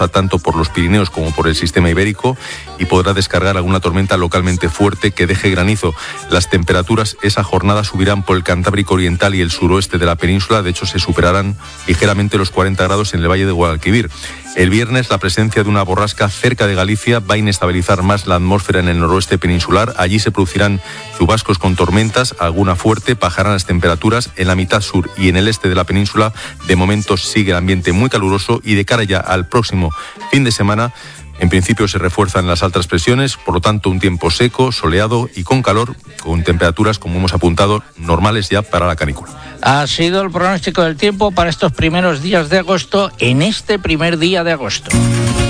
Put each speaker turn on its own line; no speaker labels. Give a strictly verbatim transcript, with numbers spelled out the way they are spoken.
tanto por los Pirineos como por el sistema ibérico, y podrá descargar alguna tormenta localmente fuerte que deje granizo. Las temperaturas esa jornada subirán por el Cantábrico Oriental y el suroeste de la península. De hecho, se superarán ligeramente los cuarenta grados en el Valle de Guadalquivir. El viernes, la presencia de una borrasca cerca de Galicia va a inestabilizar más la atmósfera en el noroeste peninsular. Allí se producirán chubascos con tormentas, alguna fuerte, bajarán las temperaturas. En la mitad sur y en el este de la península, de momento sigue el ambiente muy caluroso, y de cara ya al próximo fin de semana, en principio se refuerzan las altas presiones, por lo tanto un tiempo seco, soleado y con calor, con temperaturas, como hemos apuntado, normales ya para la canícula.
Ha sido el pronóstico del tiempo para estos primeros días de agosto, en este primer día de agosto.